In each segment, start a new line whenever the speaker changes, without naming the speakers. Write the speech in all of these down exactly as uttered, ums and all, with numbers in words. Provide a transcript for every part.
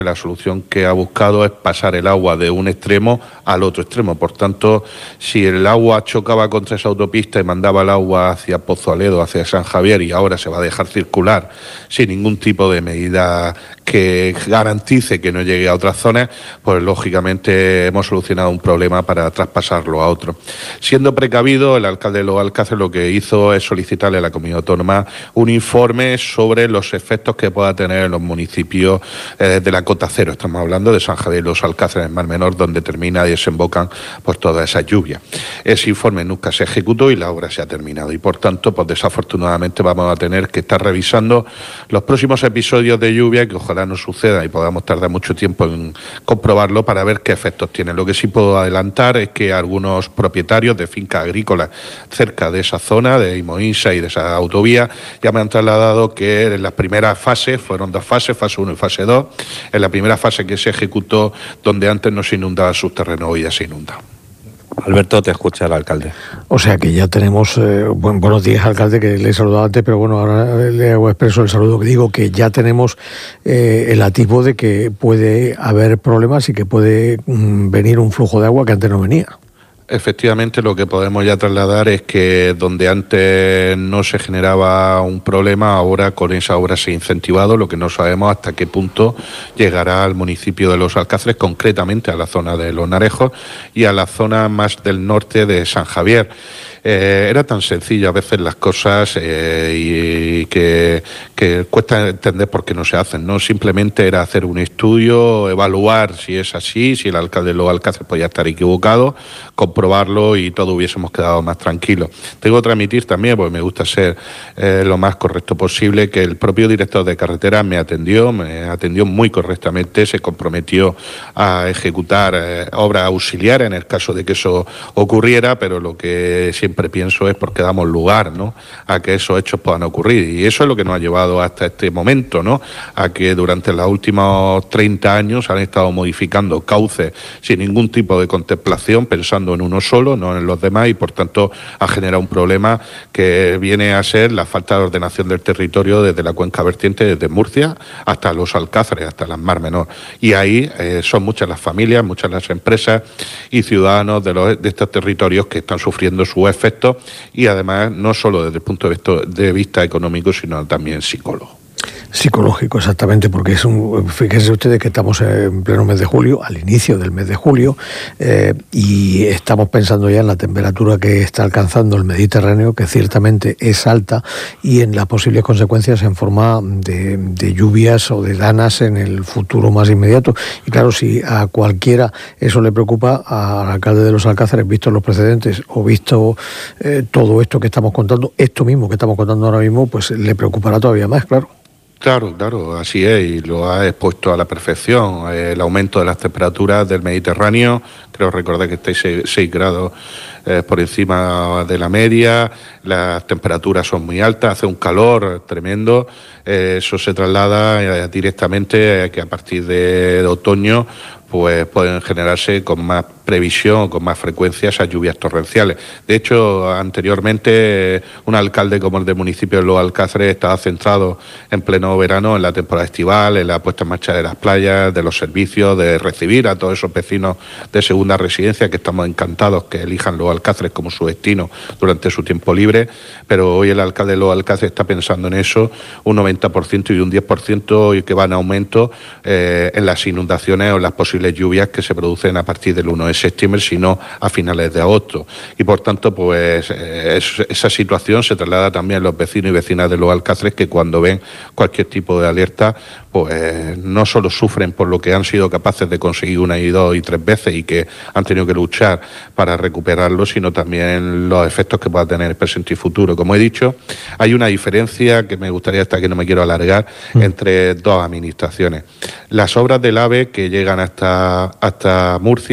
La solución que ha buscado es pasar el agua de un extremo al otro extremo. Por tanto, si el agua chocaba contra esa autopista y mandaba el agua hacia Pozualedo, hacia San Javier, y ahora se va a dejar circular sin ningún tipo de medida que garantice que no llegue a otras zonas, pues lógicamente hemos solucionado un problema para traspasarlo a otro. Siendo precavido, el alcalde de Los Alcáceres lo que hizo es solicitarle a la Comunidad Autónoma un informe sobre los efectos que pueda tener en los municipios eh, de la cota cero. Estamos hablando de San Javier y Los Alcáceres, en Mar Menor, donde termina y desembocan pues todas esas lluvias. Ese informe nunca se ejecutó y la obra se ha terminado. Y por tanto, pues desafortunadamente vamos a tener que estar revisando los próximos episodios de lluvia, que ojalá no suceda y podamos tardar mucho tiempo en comprobarlo para ver qué efectos tiene. Lo que sí puedo adelantar es que algunos propietarios de fincas agrícolas cerca de esa zona, de Imoinsa y de esa autovía, ya me han trasladado que en las primeras fases, fueron dos fases, fase uno y fase dos, en la primera fase que se ejecutó, donde antes no se inundaba sus terrenos, hoy ya se inunda.
Alberto, te escucha el alcalde.
O sea que ya tenemos, eh, buen, buenos días, alcalde, que le he saludado antes, pero bueno, ahora le hago expreso el saludo que digo, que ya tenemos eh, el atisbo de que puede haber problemas y que puede mm, venir un flujo de agua que antes no venía.
Efectivamente, lo que podemos ya trasladar es que donde antes no se generaba un problema, ahora con esa obra se ha incentivado, lo que no sabemos hasta qué punto llegará al municipio de Los Alcáceres, concretamente a la zona de Los Narejos y a la zona más del norte de San Javier. Eh, era tan sencillo a veces las cosas eh, y que, que cuesta entender por qué no se hacen, ¿no? Simplemente era hacer un estudio, evaluar si es así, si el alcalde de Los Alcáceres podía estar equivocado, comprobarlo y todos hubiésemos quedado más tranquilos. Tengo que transmitir también, porque me gusta ser eh, lo más correcto posible, que el propio director de carretera me atendió, me atendió muy correctamente, se comprometió a ejecutar eh, obras auxiliares en el caso de que eso ocurriera, pero lo que siempre Siempre pienso es porque damos lugar, ¿no?, a que esos hechos puedan ocurrir, y eso es lo que nos ha llevado hasta este momento, ¿no?, a que durante los últimos treinta años han estado modificando cauces sin ningún tipo de contemplación, pensando en uno solo, no en los demás, y por tanto ha generado un problema que viene a ser la falta de ordenación del territorio desde la cuenca vertiente, desde Murcia hasta Los Alcáceres, hasta las Mar Menor, y ahí eh, son muchas las familias, muchas las empresas y ciudadanos de, los, de estos territorios que están sufriendo su efecto, y además no solo desde el punto de vista, de vista económico, sino también psicólogo.
Psicológico, exactamente, porque es un, fíjense ustedes que estamos en pleno mes de julio, al inicio del mes de julio, eh, y estamos pensando ya en la temperatura que está alcanzando el Mediterráneo, que ciertamente es alta, y en las posibles consecuencias en forma de, de lluvias o de danas en el futuro más inmediato. Y claro, si a cualquiera eso le preocupa, al alcalde de Los Alcáceres, visto los precedentes o visto eh, todo esto que estamos contando, esto mismo que estamos contando ahora mismo, pues le preocupará todavía más, claro.
Claro, claro, así es, y lo ha expuesto a la perfección. El aumento de las temperaturas del Mediterráneo, creo recordar que estáis seis grados eh, por encima de la media, las temperaturas son muy altas, hace un calor tremendo, eh, eso se traslada eh, directamente a que a partir de, de otoño pues pueden generarse con más previsión, con más frecuencia esas lluvias torrenciales. De hecho, anteriormente un alcalde como el del municipio de Los Alcáceres estaba centrado en pleno verano en la temporada estival, en la puesta en marcha de las playas, de los servicios, de recibir a todos esos vecinos de segunda residencia, que estamos encantados que elijan Los Alcáceres como su destino durante su tiempo libre, pero hoy el alcalde de Los Alcáceres está pensando en eso, un noventa por ciento y un diez por ciento y que va en aumento eh, en las inundaciones o en las posibles lluvias que se producen a partir del uno de septiembre, sino a finales de agosto. Y por tanto, pues eh, es, esa situación se traslada también a los vecinos y vecinas de Los Alcáceres, que cuando ven cualquier tipo de alerta, pues no solo sufren por lo que han sido capaces de conseguir una y dos y tres veces y que han tenido que luchar para recuperarlo, sino también los efectos que pueda tener el presente y futuro. Como he dicho, hay una diferencia que me gustaría, hasta que no me quiero alargar, mm. entre dos administraciones. Las obras del AVE que llegan hasta, hasta Murcia y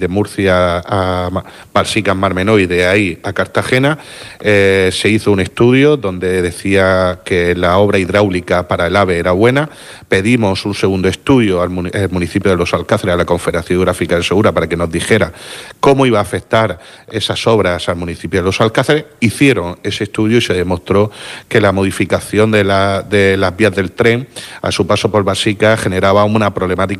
de Murcia a Balsica en Mar Menor y de ahí a Cartagena. Eh, se hizo un estudio donde decía que la obra hidráulica para el AVE era buena. Pedimos un segundo estudio al municipio de Los Alcázares, a la Confederación Hidrográfica del Segura, para que nos dijera cómo iba a afectar esas obras al municipio de Los Alcázares. Hicieron ese estudio y se demostró que la modificación de, la, de las vías del tren a su paso por Balsica generaba una problemática